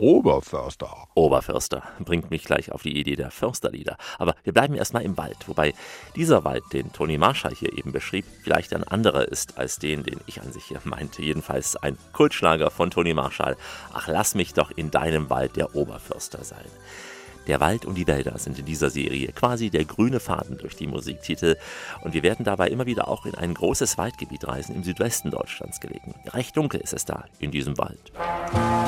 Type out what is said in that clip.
Oberförster. Oberförster bringt mich gleich auf die Idee der Försterlieder. Aber wir bleiben erstmal im Wald, wobei dieser Wald, den Toni Marschall hier eben beschrieb, vielleicht ein anderer ist als den ich an sich hier meinte. Jedenfalls ein Kultschlager von Toni Marschall. Ach, lass mich doch in deinem Wald der Oberförster sein. Der Wald und die Wälder sind in dieser Serie quasi der grüne Faden durch die Musiktitel und wir werden dabei immer wieder auch in ein großes Waldgebiet reisen, im Südwesten Deutschlands gelegen. Recht dunkel ist es da in diesem Wald.